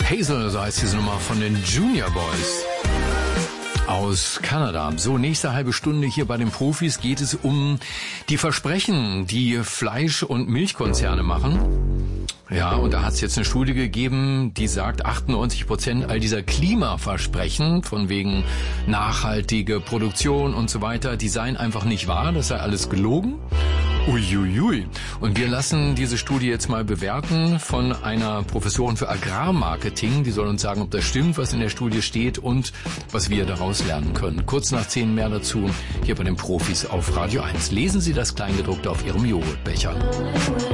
Hazel, so heißt diese Nummer von den Junior Boys aus Kanada. So, nächste halbe Stunde hier bei den Profis geht es um die Versprechen, die Fleisch- und Milchkonzerne machen. Ja, und da hat es jetzt eine Studie gegeben, die sagt, 98% all dieser Klimaversprechen, von wegen nachhaltige Produktion und so weiter, die seien einfach nicht wahr, das sei alles gelogen. Uiuiui. Und wir lassen diese Studie jetzt mal bewerten von einer Professorin für Agrarmarketing. Die soll uns sagen, ob das stimmt, was in der Studie steht und was wir daraus lernen können. Kurz nach 10 mehr dazu hier bei den Profis auf Radio 1. Lesen Sie das Kleingedruckte auf Ihrem Joghurtbecher.